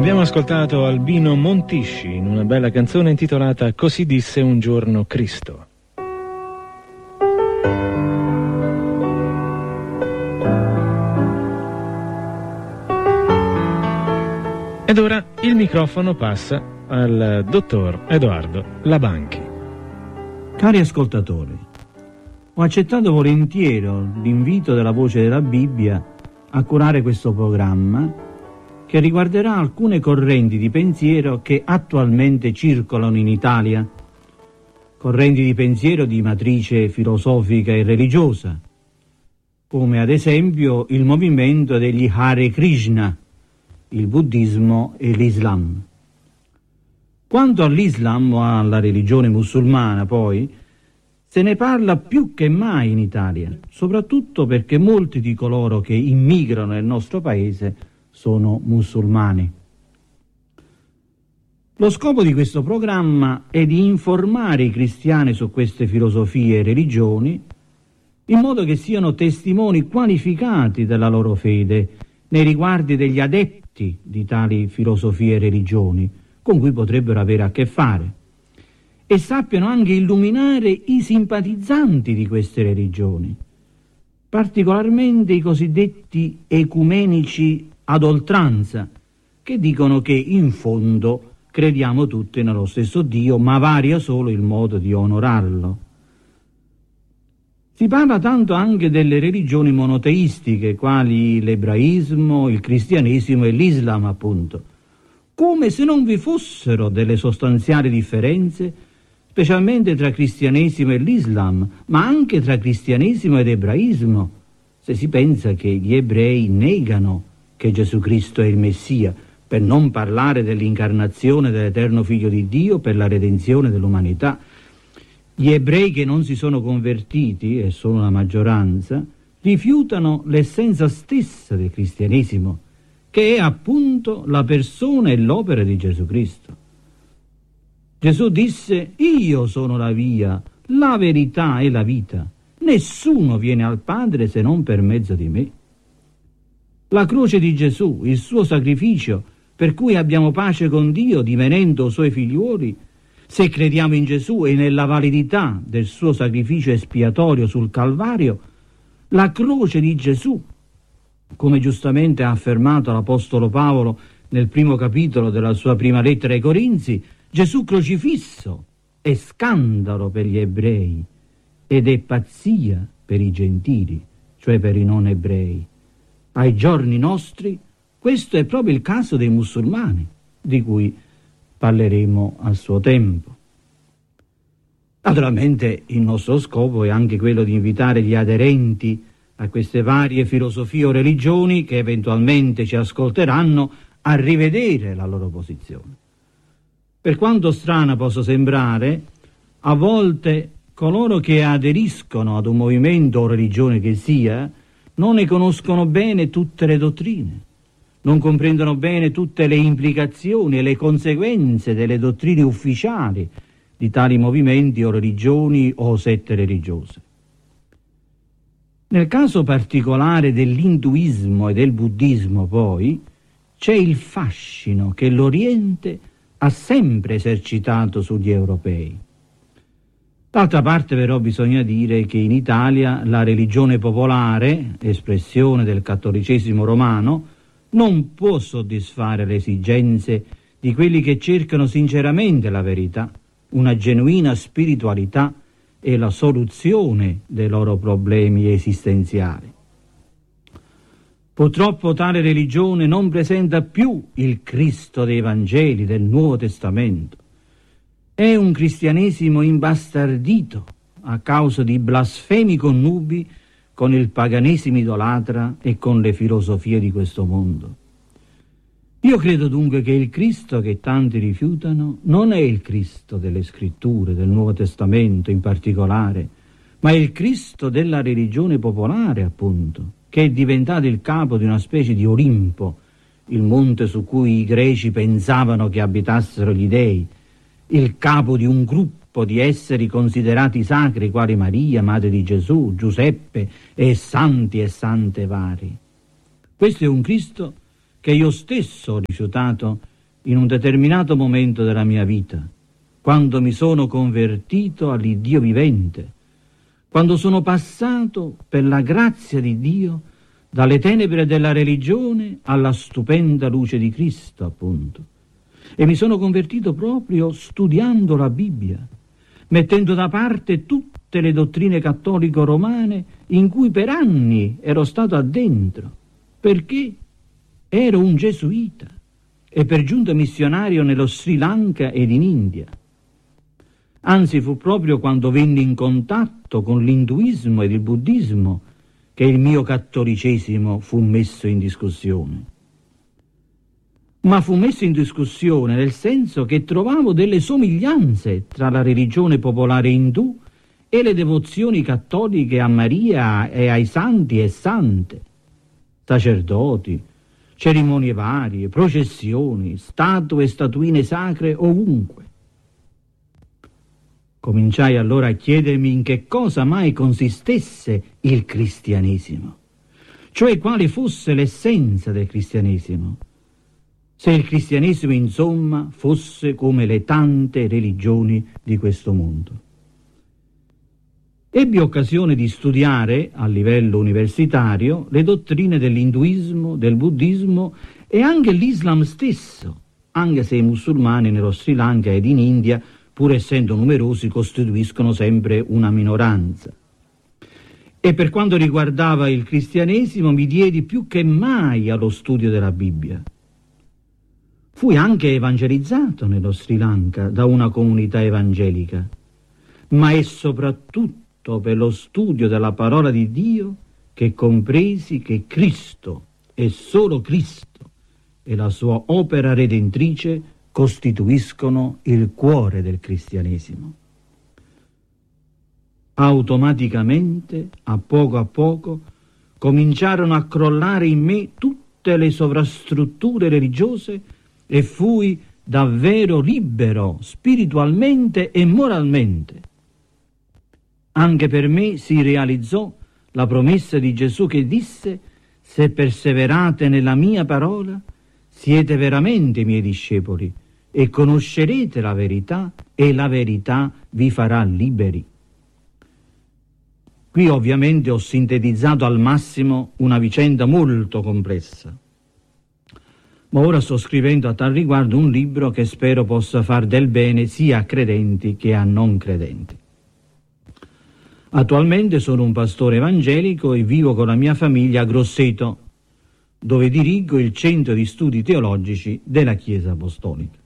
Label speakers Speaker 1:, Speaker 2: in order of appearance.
Speaker 1: Abbiamo ascoltato Albino Montisci in una bella canzone intitolata Così disse un giorno Cristo. Ed ora il microfono passa al dottor Edoardo Labanchi.
Speaker 2: Cari ascoltatori, ho accettato volentieri l'invito della Voce della Bibbia a curare questo programma che riguarderà alcune correnti di pensiero che attualmente circolano in Italia, correnti di pensiero di matrice filosofica e religiosa, come ad esempio il movimento degli Hare Krishna, il buddismo e l'Islam. Quanto all'Islam o alla religione musulmana, poi, se ne parla più che mai in Italia, soprattutto perché molti di coloro che immigrano nel nostro paese sono musulmani. Lo scopo di questo programma è di informare i cristiani su queste filosofie e religioni, in modo che siano testimoni qualificati della loro fede nei riguardi degli adepti di tali filosofie e religioni, con cui potrebbero avere a che fare, e sappiano anche illuminare i simpatizzanti di queste religioni, particolarmente i cosiddetti ecumenici ad oltranza, che dicono che in fondo crediamo tutti nello stesso Dio, ma varia solo il modo di onorarlo. Si parla tanto anche delle religioni monoteistiche, quali l'ebraismo, il cristianesimo e l'Islam, appunto, come se non vi fossero delle sostanziali differenze, specialmente tra cristianesimo e l'Islam, ma anche tra cristianesimo ed ebraismo, se si pensa che gli ebrei negano che Gesù Cristo è il Messia, per non parlare dell'incarnazione dell'eterno Figlio di Dio per la redenzione dell'umanità. Gli ebrei che non si sono convertiti, e sono la maggioranza, rifiutano l'essenza stessa del cristianesimo, che è appunto la persona e l'opera di Gesù Cristo. Gesù disse: «Io sono la via, la verità e la vita. Nessuno viene al Padre se non per mezzo di me». La croce di Gesù, il suo sacrificio, per cui abbiamo pace con Dio divenendo suoi figliuoli, se crediamo in Gesù e nella validità del suo sacrificio espiatorio sul Calvario, la croce di Gesù, come giustamente ha affermato l'Apostolo Paolo nel primo capitolo della sua prima lettera ai Corinzi, Gesù crocifisso è scandalo per gli ebrei ed è pazzia per i gentili, cioè per i non ebrei. Ai giorni nostri questo è proprio il caso dei musulmani, di cui parleremo a suo tempo. Naturalmente il nostro scopo è anche quello di invitare gli aderenti a queste varie filosofie o religioni che eventualmente ci ascolteranno a rivedere la loro posizione. Per quanto strana possa sembrare, a volte coloro che aderiscono ad un movimento o religione che sia non ne conoscono bene tutte le dottrine, non comprendono bene tutte le implicazioni e le conseguenze delle dottrine ufficiali di tali movimenti o religioni o sette religiose. Nel caso particolare dell'induismo e del buddismo, poi, c'è il fascino che l'Oriente ha sempre esercitato sugli europei. D'altra parte però bisogna dire che in Italia la religione popolare, espressione del cattolicesimo romano, non può soddisfare le esigenze di quelli che cercano sinceramente la verità, una genuina spiritualità e la soluzione dei loro problemi esistenziali. Purtroppo tale religione non presenta più il Cristo dei Vangeli del Nuovo Testamento. È un cristianesimo imbastardito a causa di blasfemi connubi con il paganesimo idolatra e con le filosofie di questo mondo. Io credo dunque che il Cristo che tanti rifiutano non è il Cristo delle Scritture, del Nuovo Testamento in particolare, ma è il Cristo della religione popolare, appunto, che è diventato il capo di una specie di Olimpo, il monte su cui i greci pensavano che abitassero gli dei, il capo di un gruppo di esseri considerati sacri quali Maria, madre di Gesù, Giuseppe e santi e sante vari. Questo è un Cristo che io stesso ho rifiutato in un determinato momento della mia vita, quando mi sono convertito all'Iddio vivente, quando sono passato per la grazia di Dio dalle tenebre della religione alla stupenda luce di Cristo, appunto. E mi sono convertito proprio studiando la Bibbia, mettendo da parte tutte le dottrine cattolico-romane in cui per anni ero stato addentro, perché ero un gesuita e per giunta missionario nello Sri Lanka ed in India. Anzi, fu proprio quando venni in contatto con l'induismo ed il buddismo che il mio cattolicesimo fu messo in discussione. Ma fu messo in discussione nel senso che trovavo delle somiglianze tra la religione popolare indù e le devozioni cattoliche a Maria e ai santi e sante, sacerdoti, cerimonie varie, processioni, statue e statuine sacre ovunque. Cominciai allora a chiedermi in che cosa mai consistesse il cristianesimo, cioè quale fosse l'essenza del cristianesimo. Se il cristianesimo, insomma, fosse come le tante religioni di questo mondo. Ebbi occasione di studiare a livello universitario le dottrine dell'induismo, del buddismo e anche l'Islam stesso, anche se i musulmani nello Sri Lanka ed in India, pur essendo numerosi, costituiscono sempre una minoranza. E per quanto riguardava il cristianesimo mi diedi più che mai allo studio della Bibbia. Fui anche evangelizzato nello Sri Lanka da una comunità evangelica, ma è soprattutto per lo studio della parola di Dio che compresi che Cristo e solo Cristo e la sua opera redentrice costituiscono il cuore del cristianesimo. Automaticamente, a poco, cominciarono a crollare in me tutte le sovrastrutture religiose e fui davvero libero spiritualmente e moralmente. Anche per me si realizzò la promessa di Gesù che disse: «Se perseverate nella mia parola, siete veramente i miei discepoli e conoscerete la verità e la verità vi farà liberi». Qui ovviamente ho sintetizzato al massimo una vicenda molto complessa, ma ora sto scrivendo a tal riguardo un libro che spero possa far del bene sia a credenti che a non credenti. Attualmente sono un pastore evangelico e vivo con la mia famiglia a Grosseto, dove dirigo il centro di studi teologici della Chiesa Apostolica.